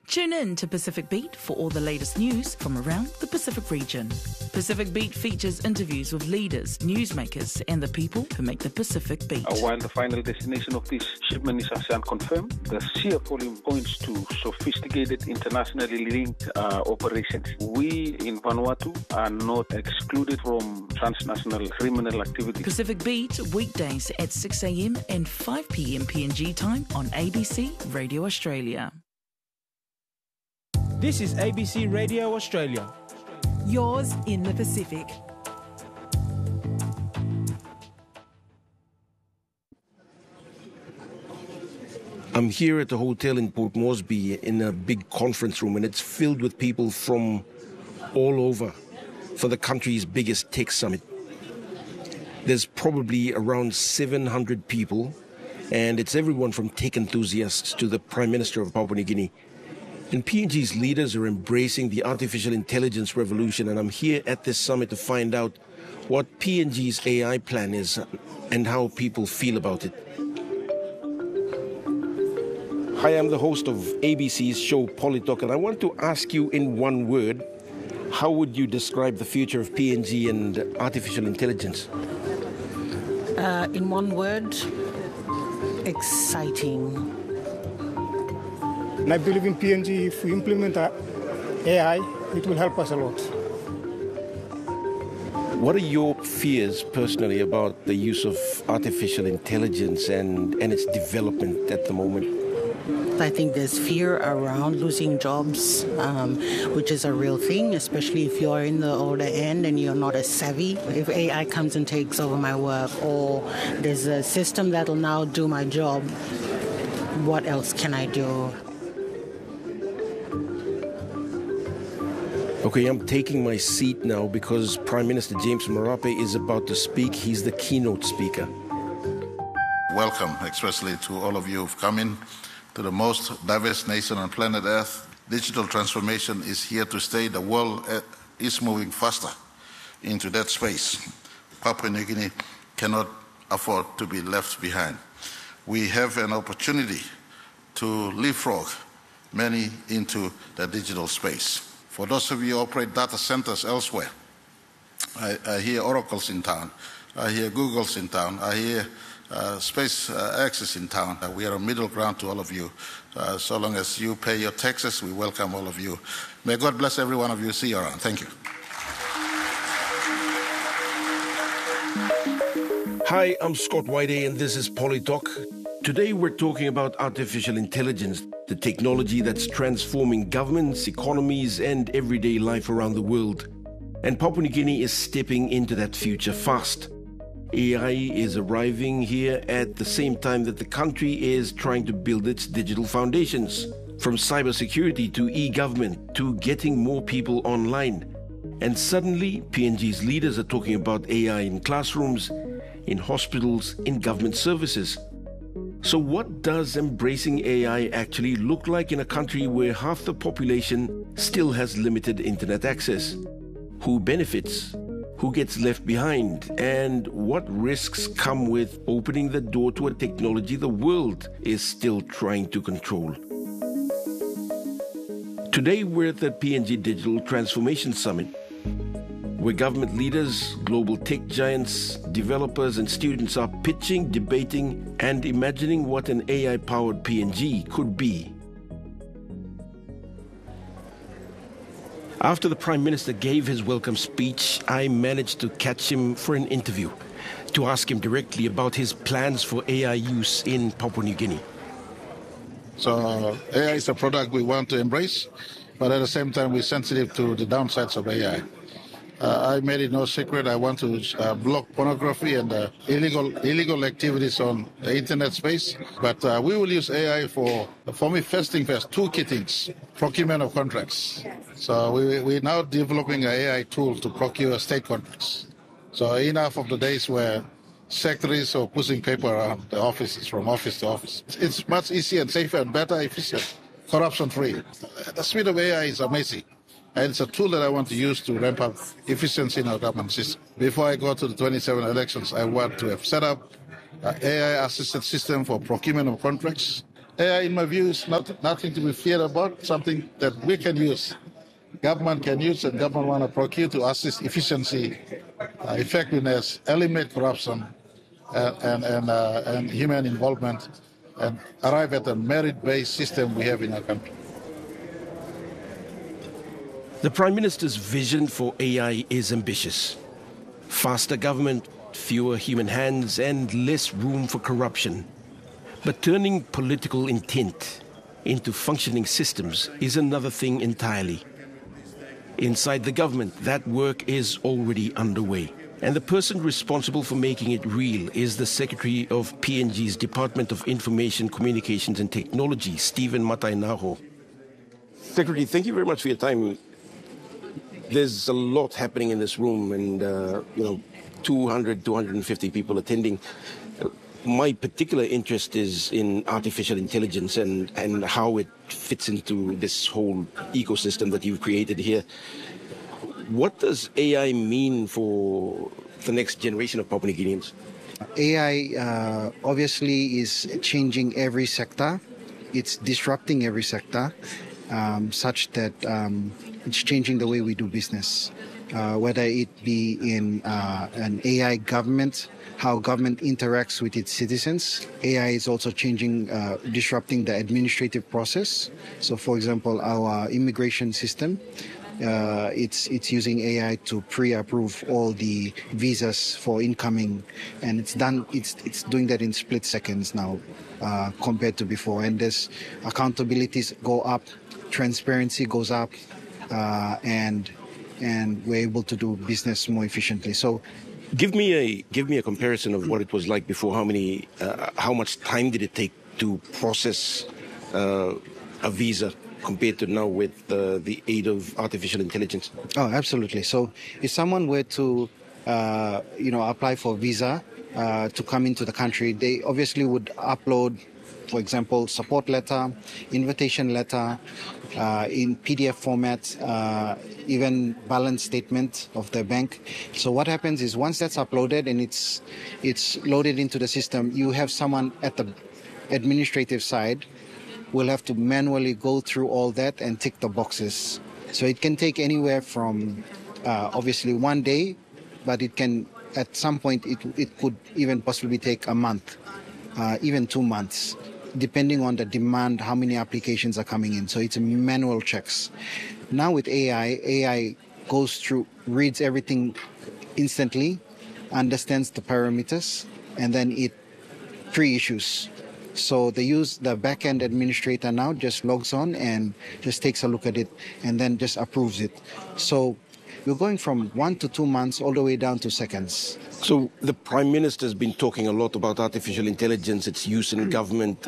Tune in to Pacific Beat for all the latest news from around the Pacific region. Pacific Beat features interviews with leaders, newsmakers, and the people who make the Pacific Beat. While the final destination of this shipment is unconfirmed, the sheer volume points to sophisticated, internationally linked operations. We in Vanuatu are not excluded from transnational criminal activity. Pacific Beat, weekdays at 6 a.m. and 5 p.m. PNG time on ABC Radio Australia. This is ABC Radio Australia. Yours in the Pacific. I'm here at the hotel in Port Moresby in a big conference room, and it's filled with people from all over for the country's biggest tech summit. There's probably around 700 people, and it's everyone from tech enthusiasts to the Prime Minister of Papua New Guinea. And PNG's leaders are embracing the artificial intelligence revolution, and I'm here at this summit to find out what PNG's AI plan is and how people feel about it. Hi, I'm the host of ABC's show Politalk, and I want to ask you in one word, how would you describe the future of PNG and artificial intelligence? In one word, exciting. And I believe in PNG, if we implement AI, it will help us a lot. What are your fears personally about the use of artificial intelligence and its development at the moment? I think there's fear around losing jobs, which is a real thing, especially if you're in the older end and you're not as savvy. If AI comes and takes over my work, or there's a system that'll now do my job, what else can I do? Okay, I'm taking my seat now because Prime Minister James Marape is about to speak. He's the keynote speaker. Welcome, especially to all of you who've come in to the most diverse nation on planet Earth. Digital transformation is here to stay. The world is moving faster into that space. Papua New Guinea cannot afford to be left behind. We have an opportunity to leapfrog many into the digital space. For those of you who operate data centers elsewhere, I hear Oracle's in town, I hear Google's in town, I hear SpaceX is in town. We are a middle ground to all of you. So long as you pay your taxes, we welcome all of you. May God bless every one of you. See you around. Thank you. Hi, I'm Scott Whitey, and this is Politalk. Today we're talking about artificial intelligence, the technology that's transforming governments, economies, and everyday life around the world. And Papua New Guinea is stepping into that future fast. AI is arriving here at the same time that the country is trying to build its digital foundations, from cybersecurity to e-government to getting more people online. And suddenly, PNG's leaders are talking about AI in classrooms, in hospitals, in government services. So what does embracing AI actually look like in a country where half the population still has limited internet access? Who benefits? Who gets left behind? And what risks come with opening the door to a technology the world is still trying to control? Today we're at the PNG Digital Transformation Summit, where government leaders, global tech giants, developers and students are pitching, debating and imagining what an AI-powered PNG could be. After the Prime Minister gave his welcome speech, I managed to catch him for an interview to ask him directly about his plans for AI use in Papua New Guinea. So AI is a product we want to embrace, but at the same time we're sensitive to the downsides of AI. I made it no secret I want to block pornography and illegal activities on the internet space. But we will use AI for me, first thing first, toolkitting, procurement of contracts. So we're now developing an AI tool to procure state contracts. So enough of the days where secretaries are pushing paper around the offices from office to office. It's much easier and safer and better, efficient, corruption-free. The speed of AI is amazing. And it's a tool that I want to use to ramp up efficiency in our government system. Before I go to the 27 elections, I want to have set up an AI-assisted system for procurement of contracts AI, in my view, is nothing to be feared about, something that we can use. Government can use and government want to procure to assist efficiency, effectiveness, eliminate corruption, and human involvement, and arrive at a merit-based system we have in our country. The Prime Minister's vision for AI is ambitious. Faster government, fewer human hands, and less room for corruption. But turning political intent into functioning systems is another thing entirely. Inside the government, that work is already underway. And the person responsible for making it real is the Secretary of PNG's Department of Information, Communications and Technology, Stephen Matainaho. Secretary, thank you very much for your time. There's a lot happening in this room and, 200, 250 people attending. My particular interest is in artificial intelligence and how it fits into this whole ecosystem that you've created here. What does AI mean for the next generation of Papua New Guineans? AI obviously is changing every sector. It's disrupting every sector such that it's changing the way we do business. Whether it be in an AI government, how government interacts with its citizens. AI is also changing, disrupting the administrative process. So, for example, our immigration system, it's using AI to pre-approve all the visas for incoming, and it's doing that in split seconds now compared to before. And there's accountabilities go up, transparency goes up, and we're able to do business more efficiently. So, give me a comparison of what it was like before. How much time did it take to process a visa compared to now with the aid of artificial intelligence? Oh, absolutely. So, if someone were to apply for a visa to come into the country, they obviously would upload, for example, support letter, invitation letter, in PDF format, even balance statement of the bank. So what happens is once that's uploaded and it's loaded into the system, you have someone at the administrative side will have to manually go through all that and tick the boxes. So it can take anywhere from obviously 1 day, but it can at some point it could even possibly take a month, even 2 months, depending on the demand, how many applications are coming in. So it's manual checks. Now with AI goes through, reads everything instantly, understands the parameters, and then it pre-issues. So the back-end administrator now just logs on and just takes a look at it and then just approves it. So we're going from 1 to 2 months all the way down to seconds. So the Prime Minister has been talking a lot about artificial intelligence, its use in government.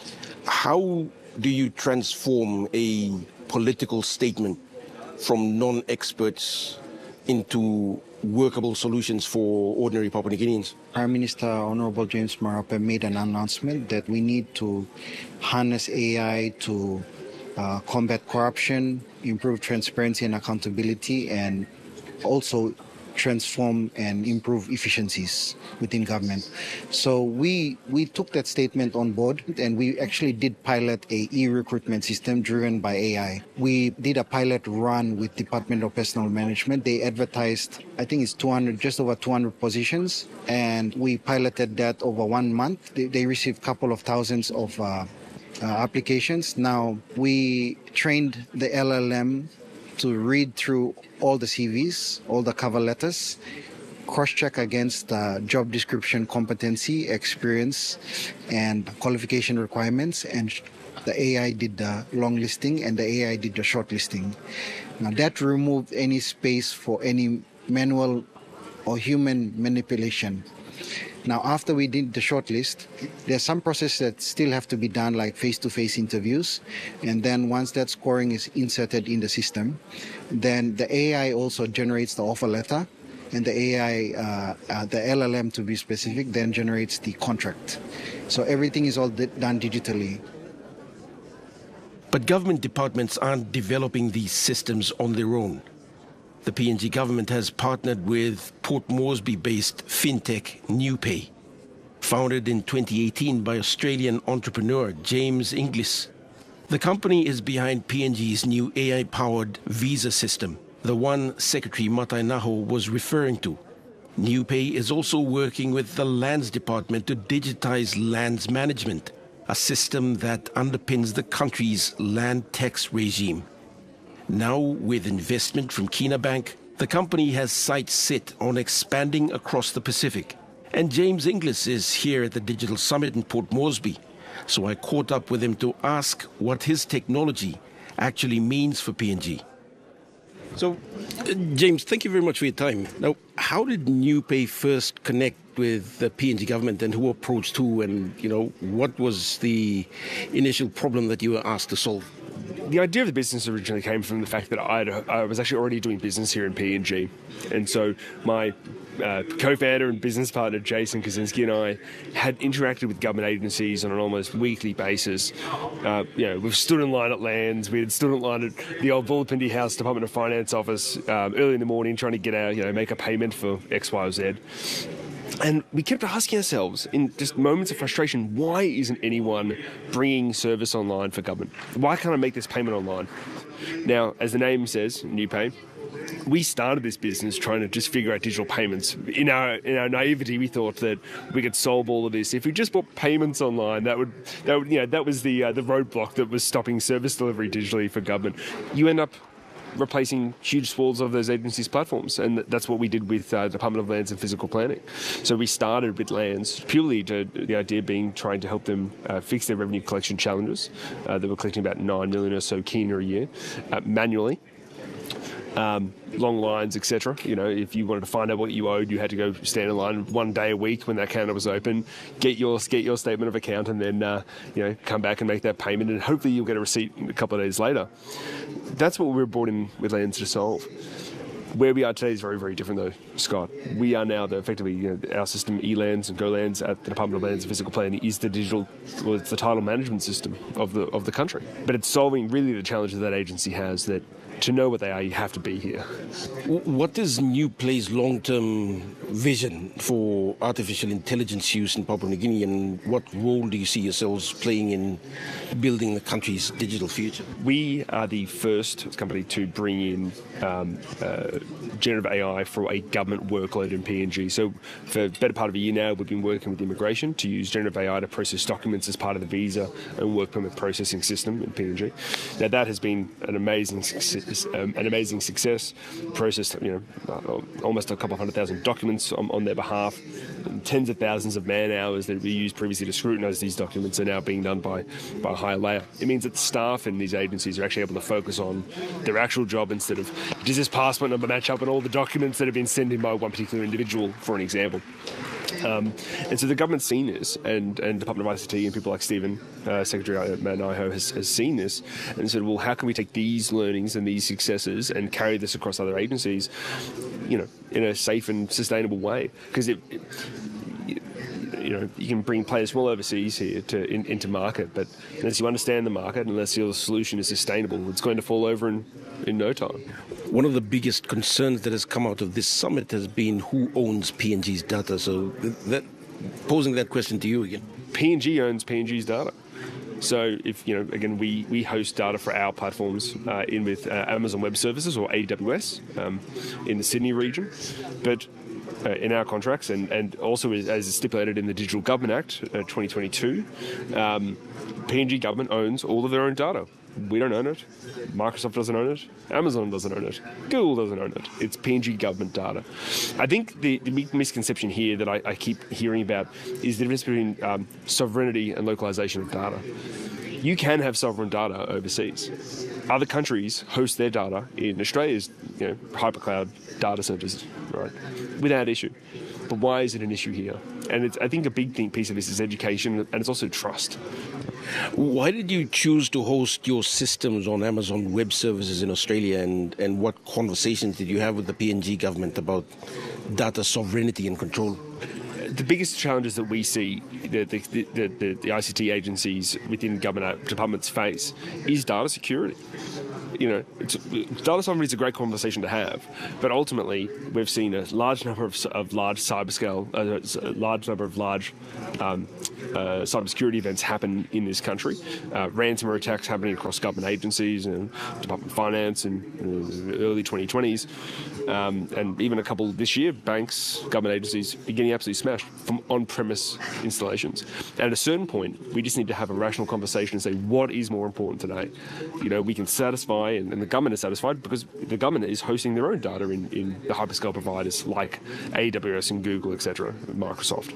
How do you transform a political statement from non-experts into workable solutions for ordinary Papua New Guineans? Prime Minister Honorable James Marape made an announcement that we need to harness AI to combat corruption, improve transparency and accountability, and also transform and improve efficiencies within government. So we took that statement on board, and we actually did pilot a e-recruitment system driven by AI. We did a pilot run with Department of Personnel Management. They advertised, I think it's just over 200 positions, and we piloted that over 1 month. They received a couple of thousands of applications. Now we trained the LLM to read through all the CVs, all the cover letters, cross-check against job description, competency, experience, and qualification requirements. And the AI did the long listing and the AI did the short listing. Now that removed any space for any manual or human manipulation. Now, after we did the shortlist, there's some processes that still have to be done, like face-to-face interviews. And then once that scoring is inserted in the system, then the AI also generates the offer letter, and the AI, the LLM to be specific, then generates the contract. So everything is all done digitally. But government departments aren't developing these systems on their own. The PNG government has partnered with Port Moresby-based fintech NewPay. Founded in 2018 by Australian entrepreneur James Inglis, the company is behind PNG's new AI-powered visa system, the one Secretary Matai Naho was referring to. NewPay is also working with the Lands Department to digitize lands management, a system that underpins the country's land tax regime. Now, with investment from Kina Bank, the company has sights set on expanding across the Pacific. And James Inglis is here at the Digital Summit in Port Moresby, so I caught up with him to ask what his technology actually means for PNG. So, James, thank you very much for your time. Now, how did NewPay first connect with the PNG government, and who approached who, and, what was the initial problem that you were asked to solve? The idea of the business originally came from the fact that I was actually already doing business here in PNG. And so my co-founder and business partner, Jason Kaczynski, and I had interacted with government agencies on an almost weekly basis. We've stood in line at Lands. We had stood in line at the old Bulapindi House Department of Finance office early in the morning trying to get make a payment for X, Y, or Z. And we kept asking ourselves, in just moments of frustration, why isn't anyone bringing service online for government? Why can't I make this payment online? Now, as the name says, NewPay, we started this business trying to just figure out digital payments. In our naivety, we thought that we could solve all of this if we just brought payments online. That was the roadblock that was stopping service delivery digitally for government. You end up replacing huge swaths of those agencies' platforms, and that's what we did with Department of Lands and Physical Planning. So we started with Lands purely the idea being trying to help them fix their revenue collection challenges. They were collecting about 9 million or so Kina a year manually. Long lines, etc. If you wanted to find out what you owed, you had to go stand in line one day a week when that counter was open, get your statement of account, and then come back and make that payment, and hopefully you'll get a receipt a couple of days later. That's what we were brought in with Lands to solve. Where we are today is very, very different, though, Scott. We are now effectively our system, eLands and GoLands at the Department of Lands and Physical Planning is it's the title management system of the country. But it's solving really the challenges that agency has, that to know what they are, you have to be here. What is NewPay's long-term vision for artificial intelligence use in Papua New Guinea, and what role do you see yourselves playing in building the country's digital future? We are the first company to bring in generative AI for a government workload in PNG. So for a better part of a year now, we've been working with immigration to use generative AI to process documents as part of the visa and work permit processing system in PNG. Now that has been an amazing success. Processed, almost a couple of 100,000 documents on their behalf. And tens of thousands of man hours that we used previously to scrutinise these documents are now being done by a higher layer. It means that the staff in these agencies are actually able to focus on their actual job instead of, does this passport number match up on all the documents that have been sent in by one particular individual, for an example. And so the government's seen this, and Department of ICT and people like Stephen, Secretary Matt Naho, has seen this and said, well, how can we take these learnings and these successes and carry this across other agencies, in a safe and sustainable way? Because you can bring players from all overseas here into market, but unless you understand the market, unless your solution is sustainable, it's going to fall over in no time. One of the biggest concerns that has come out of this summit has been who owns PNG's data. So posing that question to you again. PNG owns PNG's data. So if, again, we host data for our platforms in with Amazon Web Services, or AWS, in the Sydney region. But in our contracts, and also as stipulated in the Digital Government Act 2022, PNG government owns all of their own data. We don't own it. Microsoft doesn't own it. Amazon doesn't own it. Google doesn't own it. It's PNG government data. I think the misconception here that I keep hearing about is the difference between sovereignty and localization of data. You can have sovereign data overseas. Other countries host their data in Australia's hypercloud data centers, right, without issue. But why is it an issue here? And I think a big piece of this is education, and it's also trust. Why did you choose to host your systems on Amazon Web Services in Australia, and what conversations did you have with the PNG government about data sovereignty and control? The biggest challenges that we see the ICT agencies within government departments face is data security. data sovereignty is a great conversation to have, but ultimately we've seen a large number of large cybersecurity events happen in this country. Ransomware attacks happening across government agencies and Department of Finance in the early 2020s, and even a couple this year, banks, government agencies are getting absolutely smashed from on-premise installations. And at a certain point, we just need to have a rational conversation and say, what is more important today? We can satisfy, and the government is satisfied because the government is hosting their own data in the hyperscale providers like AWS and Google, etc., Microsoft.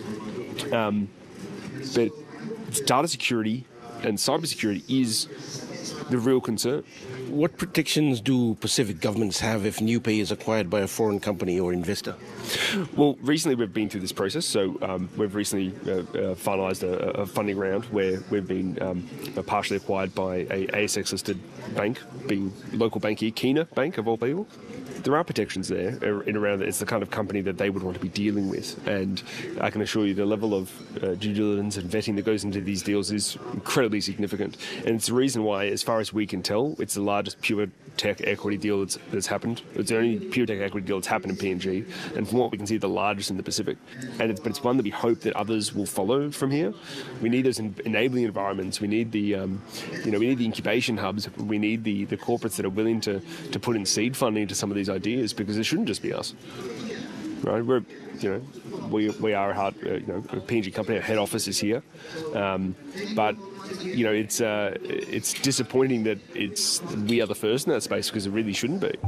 But data security and cybersecurity is the real concern. What protections do Pacific governments have if NewPay is acquired by a foreign company or investor? Well, recently we've been through this process. So we've recently finalised a funding round where we've been partially acquired by a ASX-listed bank, being local bank here, Kina Bank of all people. There are protections there in around that. It's the kind of company that they would want to be dealing with. And I can assure you the level of due diligence and vetting that goes into these deals is incredibly significant. And it's the reason why, as far as we can tell, it's the largest pure tech equity deal that's happened. It's the only pure tech equity deal that's happened in PNG. And from what we can see, the largest in the Pacific. But it's one that we hope that others will follow from here. We need those enabling environments. We need the we need the incubation hubs. We need the corporates that are willing to put in seed funding into some of these ideas, because it shouldn't just be us, right? We are a PNG company. Our head office is here, but it's disappointing that we are the first in that space, because it really shouldn't be.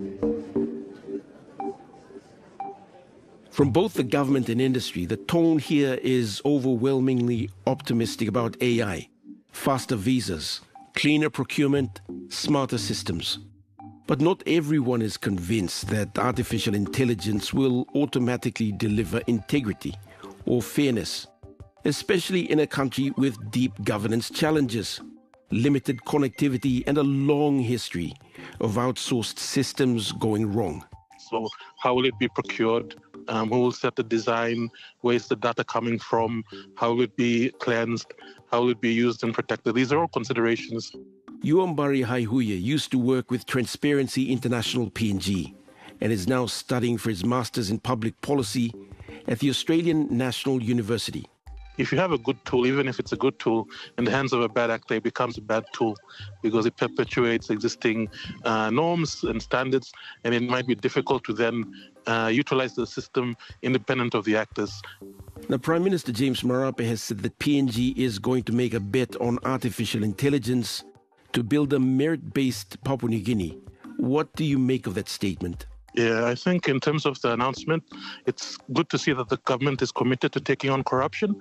From both the government and industry, the tone here is overwhelmingly optimistic about AI, faster visas, cleaner procurement, smarter systems. But not everyone is convinced that artificial intelligence will automatically deliver integrity or fairness, especially in a country with deep governance challenges, limited connectivity, and a long history of outsourced systems going wrong. So how will it be procured? Who will set the design? Where is the data coming from? How will it be cleansed? How will it be used and protected? These are all considerations. Yuambari Haihuya used to work with Transparency International PNG and is now studying for his Masters in Public Policy at the Australian National University. If you have a good tool, even if it's a good tool, in the hands of a bad actor, it becomes a bad tool because it perpetuates existing norms and standards, and it might be difficult to then utilize the system independent of the actors. Now, Prime Minister James Marape has said that PNG is going to make a bet on artificial intelligence to build a merit-based Papua New Guinea. What do you make of that statement? Yeah, I think in terms of the announcement, it's good to see that the government is committed to taking on corruption.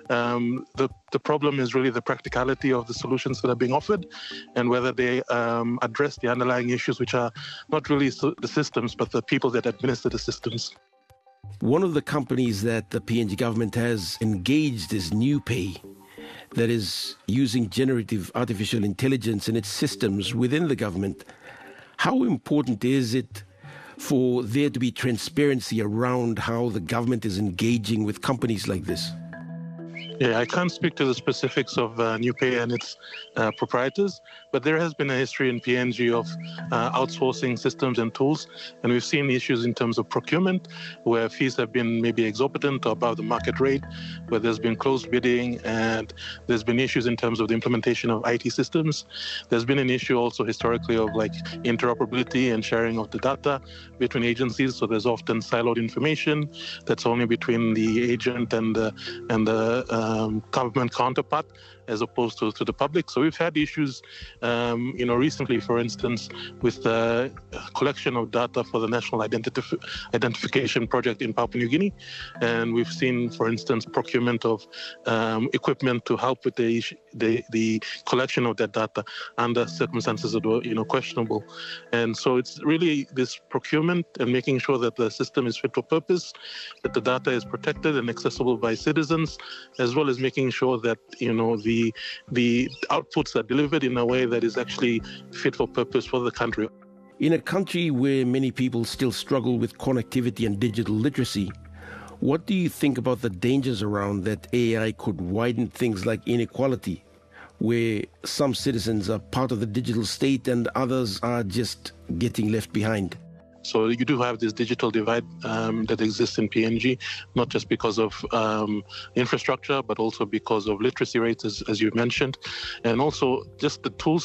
The problem is really the practicality of the solutions that are being offered and whether they address the underlying issues, which are not really the systems, but the people that administer the systems. One of the companies that the PNG government has engaged is NewPay, that is using generative artificial intelligence in its systems within the government. How important is it for there to be transparency around how the government is engaging with companies like this? Yeah, I can't speak to the specifics of NewPay and its proprietors, but there has been a history in PNG of outsourcing systems and tools, and we've seen issues in terms of procurement, where fees have been maybe exorbitant or above the market rate, where there's been closed bidding, and there's been issues in terms of the implementation of IT systems. There's been an issue also historically of like interoperability and sharing of the data between agencies, so there's often siloed information that's only between the agent and the government counterpart as opposed to the public. So we've had issues, recently, for instance, with the collection of data for the National Identification Project in Papua New Guinea. And we've seen, for instance, procurement of equipment to help with the collection of that data under circumstances that were, questionable. And so it's really this procurement and making sure that the system is fit for purpose, that the data is protected and accessible by citizens, as well as making sure that, the outputs are delivered in a way that is actually fit for purpose for the country. In a country where many people still struggle with connectivity and digital literacy, what do you think about the dangers around that AI could widen things like inequality where some citizens are part of the digital state and others are just getting left behind. So you do have this digital divide that exists in PNG, not just because of infrastructure, but also because of literacy rates, as you mentioned, and also just the tools